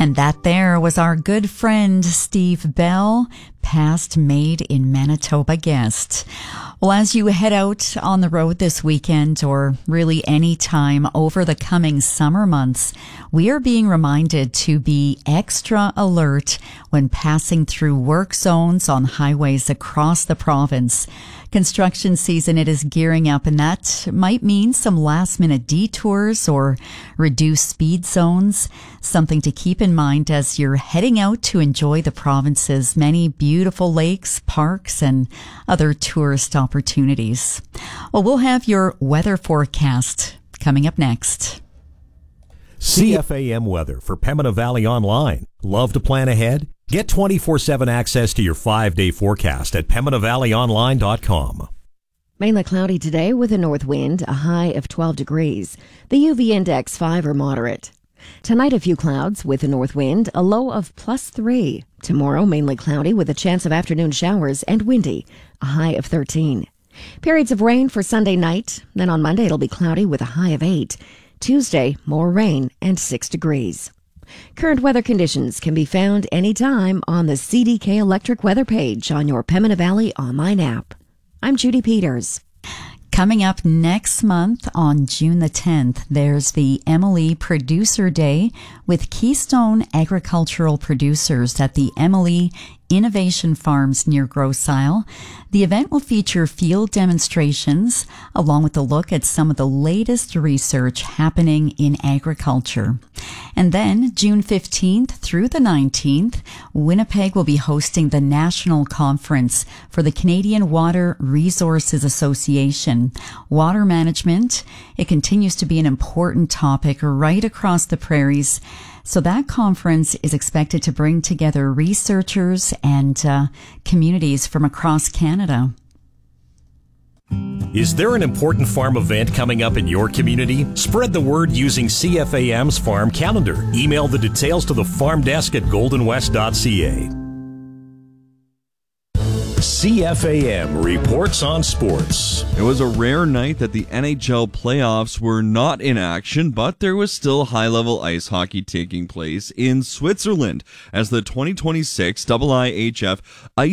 And that there was our good friend Steve Bell, past Made in Manitoba guest. Well, as you head out on the road this weekend, or really any time over the coming summer months, we are being reminded to be extra alert when passing through work zones on highways across the province. Construction season, it is gearing up, and that might mean some last-minute detours or reduced speed zones. Something to keep in mind as you're heading out to enjoy the province's many beautiful lakes, parks, and other tourist opportunities. Well, we'll have your weather forecast coming up next. CFAM weather for Pembina Valley Online. Love to plan ahead? Get 24/7 access to your 5-day forecast at PembinaValleyOnline.com. Mainly cloudy today with a north wind, a high of 12 degrees. The UV index 5 or moderate. Tonight a few clouds with a north wind, a low of +3. Tomorrow mainly cloudy with a chance of afternoon showers and windy, a high of 13. Periods of rain for Sunday night. Then on Monday it'll be cloudy with a high of 8. Tuesday, more rain and 6 degrees. Current weather conditions can be found anytime on the CDK Electric weather page on your Pembina Valley online app. I'm Judy Peters. Coming up next month on June the 10th, there's the Emily Producer Day with Keystone Agricultural Producers at the Emily Innovation Farms near Grosse Isle. The event will feature field demonstrations along with a look at some of the latest research happening in agriculture. And then June 15th through the 19th, Winnipeg will be hosting the national conference for the Canadian Water Resources Association. Water management, it continues to be an important topic right across the prairies. So that conference is expected to bring together researchers and communities from across Canada. Is there an important farm event coming up in your community? Spread the word using CFAM's farm calendar. Email the details to the farm desk at goldenwest.ca. CFAM reports on sports. It was a rare night that the NHL playoffs were not in action, but there was still high-level ice hockey taking place in Switzerland as the 2026 IIHF Ice